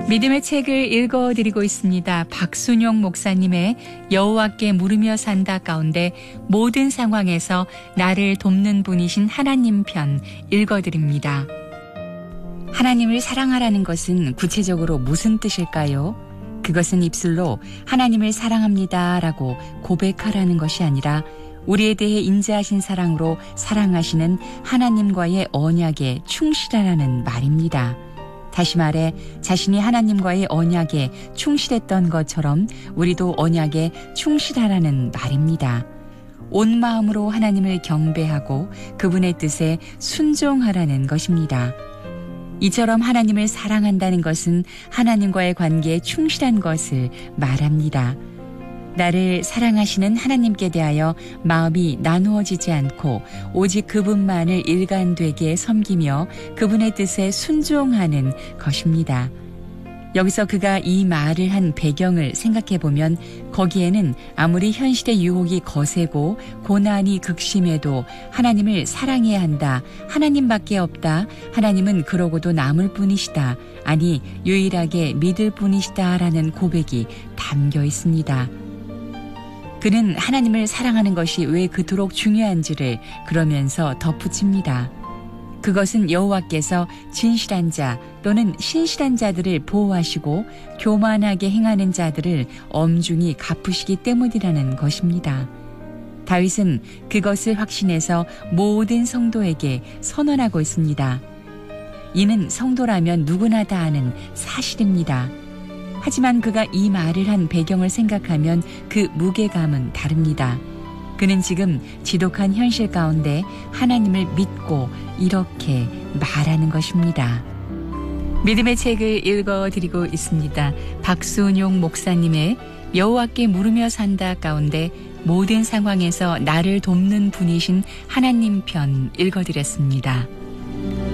믿음의 책을 읽어드리고 있습니다. 박순용 목사님의 여호와께 물으며 산다 가운데 모든 상황에서 나를 돕는 분이신 하나님 편 읽어드립니다. 하나님을 사랑하라는 것은 구체적으로 무슨 뜻일까요? 그것은 입술로 하나님을 사랑합니다라고 고백하라는 것이 아니라 우리에 대해 인자하신 사랑으로 사랑하시는 하나님과의 언약에 충실하라는 말입니다. 다시 말해 자신이 하나님과의 언약에 충실했던 것처럼 우리도 언약에 충실하라는 말입니다. 온 마음으로 하나님을 경배하고 그분의 뜻에 순종하라는 것입니다. 이처럼 하나님을 사랑한다는 것은 하나님과의 관계에 충실한 것을 말합니다. 나를 사랑하시는 하나님께 대하여 마음이 나누어지지 않고 오직 그분만을 일관되게 섬기며 그분의 뜻에 순종하는 것입니다. 여기서 그가 이 말을 한 배경을 생각해 보면 거기에는 아무리 현실의 유혹이 거세고 고난이 극심해도 하나님을 사랑해야 한다. 하나님밖에 없다. 하나님은 그러고도 남을 뿐이시다. 아니 유일하게 믿을 뿐이시다라는 고백이 담겨 있습니다. 그는 하나님을 사랑하는 것이 왜 그토록 중요한지를 그러면서 덧붙입니다. 그것은 여호와께서 진실한 자 또는 신실한 자들을 보호하시고 교만하게 행하는 자들을 엄중히 갚으시기 때문이라는 것입니다. 다윗은 그것을 확신해서 모든 성도에게 선언하고 있습니다. 이는 성도라면 누구나 다 아는 사실입니다. 하지만 그가 이 말을 한 배경을 생각하면 그 무게감은 다릅니다. 그는 지금 지독한 현실 가운데 하나님을 믿고 이렇게 말하는 것입니다. 믿음의 책을 읽어드리고 있습니다. 박순용 목사님의 여호와께 물으며 산다 가운데 모든 상황에서 나를 돕는 분이신 하나님 편 읽어드렸습니다.